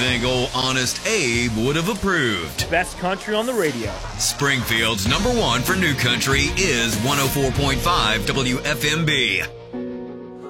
think old Honest Abe would have approved. Best country on the radio. Springfield's #1 for new country is 104.5 WFMB.